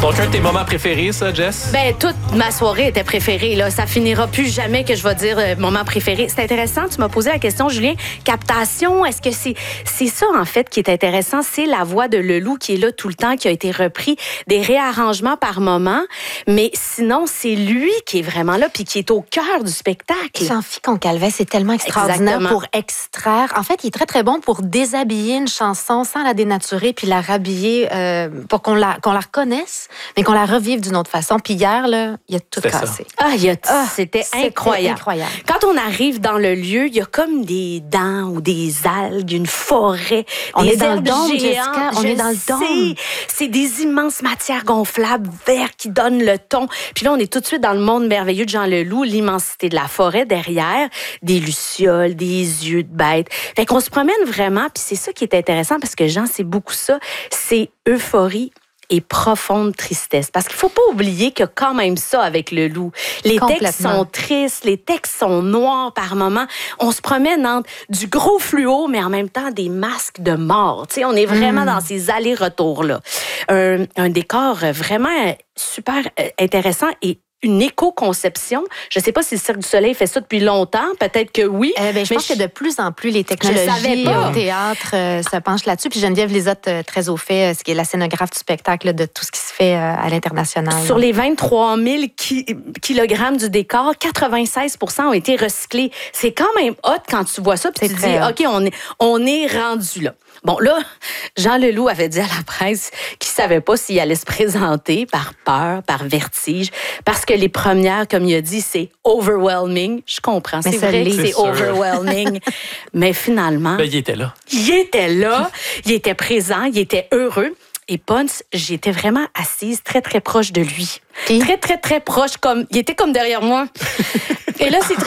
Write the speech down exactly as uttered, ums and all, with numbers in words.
Donc, un de tes moments préférés, ça, Jess? Ben, toute ma soirée était préférée, là. Ça finira plus jamais que je vais dire euh, moment préféré. C'est intéressant, tu m'as posé la question, Julien. Captation, est-ce que c'est... C'est ça, en fait, qui est intéressant. C'est la voix de Leloup qui est là tout le temps, qui a été repris, des réarrangements par moment. Mais sinon, c'est lui qui est vraiment là, puis qui est au cœur du spectacle. Jean-Philippe Concalves, c'est tellement extraordinaire. Exactement. Pour extraire. En fait, il est très, très bon pour déshabiller une chanson sans la dénaturer, puis la rhabiller euh, pour qu'on la, qu'on la reconnaisse, mais qu'on la revive d'une autre façon. Puis hier, là, il a tout cassé. Ah, il a t... ah, c'était, c'était incroyable. incroyable. Quand on arrive dans le lieu, il y a comme des dents ou des algues, une forêt, on des est dans le dôme, Jessica. On est dans le dôme. C'est des immenses matières gonflables vertes qui donnent le ton. Puis là, on est tout de suite dans le monde merveilleux de Jean Leloup, l'immensité de la forêt derrière, des lucioles, des yeux de bête. Fait qu'on se promène vraiment, puis c'est ça qui est intéressant parce que Jean, c'est beaucoup ça, c'est euphorie et profonde tristesse. Parce qu'il faut pas oublier qu'il y a quand même ça avec Leloup. Les textes sont tristes, les textes sont noirs par moments. On se promène entre du gros fluo, mais en même temps des masques de mort. Tu sais, on est vraiment mmh. dans ces allers-retours-là. Un, un décor vraiment super intéressant et une éco-conception. Je ne sais pas si le Cirque du Soleil fait ça depuis longtemps. Peut-être que oui. Euh, ben, je pense je... que de plus en plus, les technologies au théâtre euh, se penchent là-dessus. Puis Geneviève Lizotte, euh, très au fait, euh, ce qui est la scénographe du spectacle, là, de tout ce qui se fait euh, à l'international. Sur les vingt-trois mille ki- kilogrammes du décor, quatre-vingt-seize pour cent ont été recyclés. C'est quand même hot quand tu vois ça. Puis tu te dis, hot. OK, on est, on est rendu là. Bon, là, Jean Leloup avait dit à la presse qu'il ne savait pas s'il allait se présenter par peur, par vertige, parce que les premières, comme il a dit, c'est overwhelming. Je comprends, c'est vrai que c'est overwhelming. Mais finalement... Ben, il était là. Il était là, il était présent, il était heureux. Et Ponce, j'étais vraiment assise très, très proche de lui. Et? Très, très, très proche, comme il était comme derrière moi. Et là, c'est